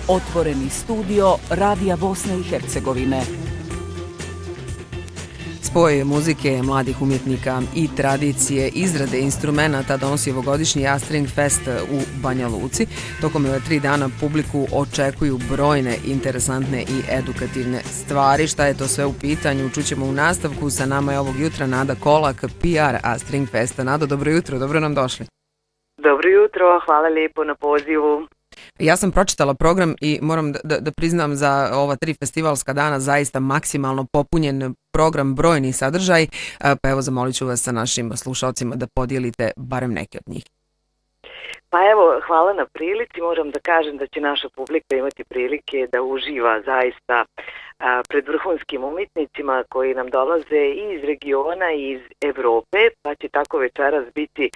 Otvoreni studio Radija Bosne i Hercegovine. Spoj muzike mladih umjetnika i tradicije izrade instrumenata donosi ovogodišnji String Fest u Banja Luci. Tokom ove 3 dana publiku očekuju brojne interesantne i edukativne stvari. Šta je to sve u pitanju? Čućemo u nastavku. Sa nama je ovog jutra Nada Kolak, PR String Festa. Nado, dobro jutro, dobro nam došli. Dobro jutro, hvala lijepo na pozivu. Ja sam pročitala program i moram da priznam za ova 3 festivalska dana zaista maksimalno popunjen program, brojni sadržaj, pa evo zamolit ću vas sa našim slušalcima da podijelite barem neke od njih. Pa evo, hvala na prilici. Moram da kažem da će naša publika imati prilike da uživa zaista pred vrhunskim umjetnicima koji nam dolaze i iz regiona i iz Evrope, pa će tako večeras biti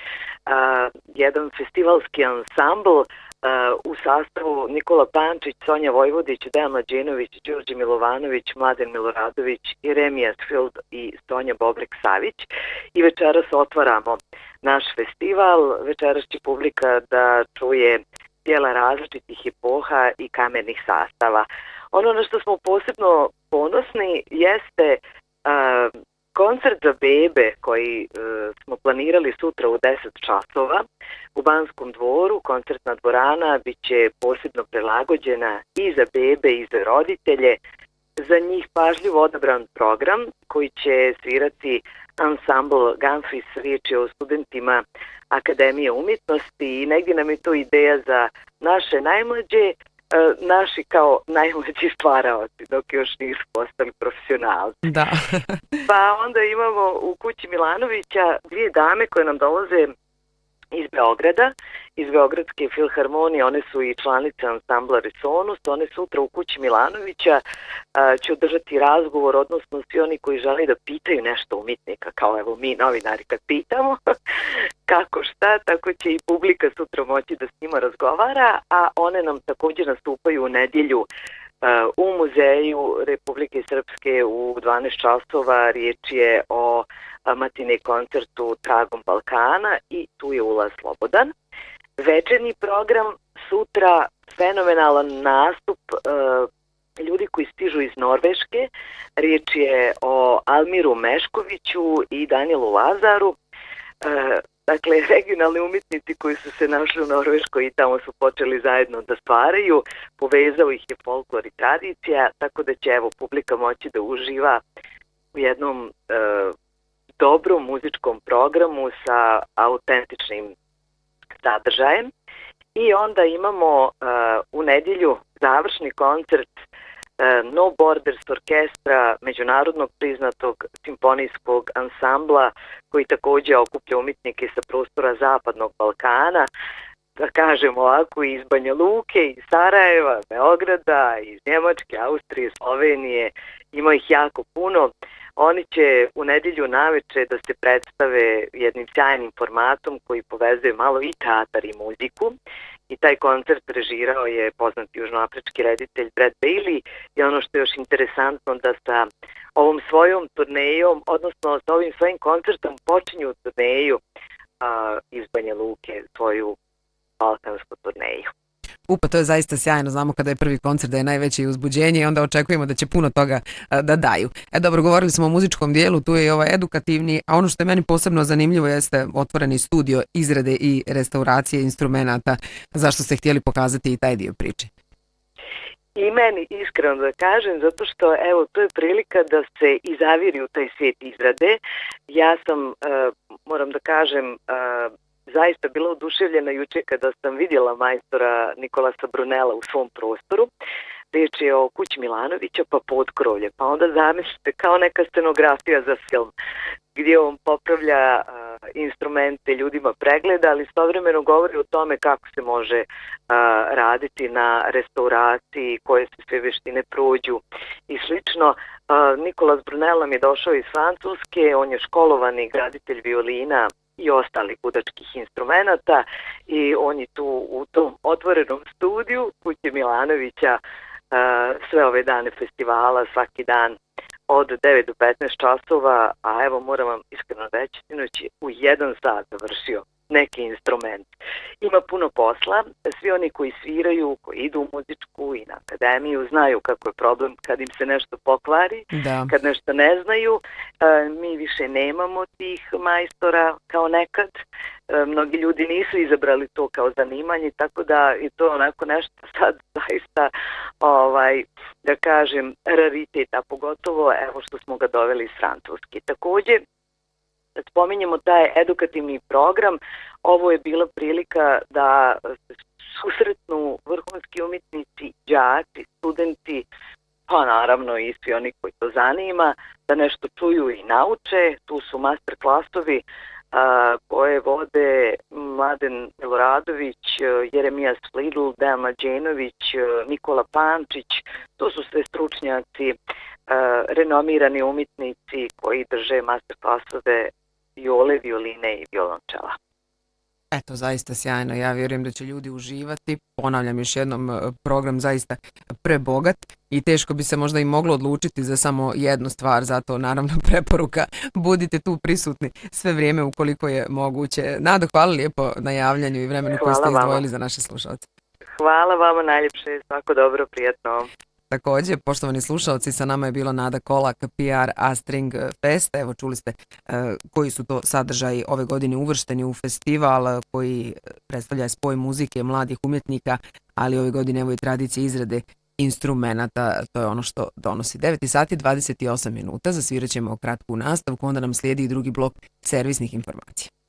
jedan festivalski ansambl u sastavu Nikola Pančić, Sonja Vojvodić, Dejan Mlađenović, Đurđe Milovanović, Mladen Miloradović, Jeremija Sfield i Sonja Bobrek-Savić. I večeras otvaramo naš festival. Večeras će publika da čuje dijela različitih epoha i kamernih sastava. Ono na što smo posebno ponosni jeste koncert za bebe koji smo planirali sutra u 10 časova u Banskom dvoru. Koncertna dvorana bit će posebno prilagođena i za bebe i za roditelje. Za njih pažljivo odabran program koji će svirati ansambl Ganfis, riječ je o studentima Akademije umjetnosti i negdje nam je to ideja za naše najmlađe, naši kao najmlađi stvaraoci dok još nisu postali profesionalci. Da. Pa onda imamo u kući Milanovića 2 dame koje nam dolaze iz Beograda, iz Beogradske filharmonije. One su i članice ansambla Resonus. One sutra u kući Milanovića će održati razgovor, odnosno svi oni koji žele da pitaju nešto umjetnika, kao evo mi novinari kad pitamo kako šta, tako će i publika sutra moći da s njima razgovara, a one nam također nastupaju u nedjelju u Muzeju Republike Srpske u 12 časova. Riječ je o matine koncertu Tragom Balkana i tu je ulaz slobodan. Večernji program sutra, fenomenalan nastup ljudi koji stižu iz Norveške. Riječ je o Almiru Meškoviću i Danielu Lazaru. Dakle, regionalni umjetnici koji su se našli u Norveškoj i tamo su počeli zajedno da stvaraju, povezao ih je folklor i tradicija, tako da će evo publika moći da uživa u jednom dobrom muzičkom programu sa autentičnim sadržajem. I onda imamo u nedjelju završni koncert No Borders orkestra, međunarodnog priznatog simfonijskog ansambla koji također okuplja umjetnike sa prostora Zapadnog Balkana, da kažem ovako, iz Banja Luke, iz Sarajeva, Beograda, iz Njemačke, Austrije, Slovenije, ima ih jako puno. Oni će u nedjelju naveče da se predstave jednim sjajnim formatom koji povezuje malo i teatar i muziku. I taj koncert režirao je poznati južnoafrički reditelj Brad Bailey. I ono što je još interesantno da sa ovom svojom turnejom, odnosno sa ovim svojim koncertom počinju turneju iz Banja Luke, svoju balkansku turneju. Pa to je zaista sjajno, znamo kada je prvi koncert da je najveće uzbuđenje i onda očekujemo da će puno toga da daju. Dobro, govorili smo o muzičkom dijelu, tu je i ovaj edukativni, a ono što je meni posebno zanimljivo jeste otvoreni studio izrade i restauracije instrumenata. Zašto ste htjeli pokazati i taj dio priče? I meni iskreno da kažem, zato što evo to je prilika da se i zaviri u taj svijet izrade. Ja sam, moram da kažem, zaista bila oduševljena juče kada sam vidjela majstora Nikolasa Brunela u svom prostoru. Riječ je o kući Milanovića, pa Potkrovlje. Pa onda zamislite kao neka scenografija za film gdje on popravlja instrumente, ljudima pregleda, ali istovremeno govori o tome kako se može raditi na restauraciji, koje se sve veštine prođu i slično. Nikolas Brunel nam je došao iz Francuske, on je školovani graditelj violina i ostalih gudačkih instrumenata i on je tu u tom otvorenom studiju kuće Milanovića sve ove dane festivala, svaki dan od 9 do 15 časova, a evo moram vam iskreno reći, sinoć je u 1 sat završio neki instrument. Ima puno posla, svi oni koji sviraju, koji idu u muzičku i na akademiju, znaju kako je problem kad im se nešto pokvari, kad nešto ne znaju. Mi više nemamo tih majstora kao nekad. Mnogi ljudi nisu izabrali to kao zanimanje, tako da je to onako nešto sad zaista, da kažem, raritet, a pogotovo evo što smo ga doveli iz Francuske. Također, kad spominjemo taj edukativni program, ovo je bila prilika da susretnu vrhunski umjetnici, đaci, studenti, pa naravno i svi oni koji to zanima, da nešto čuju i nauče. Tu su master klasovi koje vode Mladen Miloradović, Jeremija Splidl, Dejan Mlađenović, Nikola Pančić. To su sve stručnjaci, renomirani umjetnici koji drže master klasove viole, violine i violončela. Eto, zaista sjajno. Ja vjerujem da će ljudi uživati. Ponavljam još jednom, program zaista prebogat i teško bi se možda i moglo odlučiti za samo jednu stvar, zato naravno preporuka, budite tu prisutni sve vrijeme ukoliko je moguće. Nado, hvala lijepo na javljanju i vremenu koje ste izdvojili za naše slušalce. Hvala vama najljepše, svako dobro, prijatno. Također, poštovani slušalci, sa nama je bila Nada Kolak, PR A-String Fest. Evo, čuli ste koji su to sadržaji ove godine uvršteni u festival koji predstavlja spoj muzike mladih umjetnika, ali ove godine evo i tradicije izrade instrumenata. To je ono što donosi. 9 sati 28 minuta. Zasvirat ćemo kratku nastavku, onda nam slijedi i drugi blok servisnih informacija.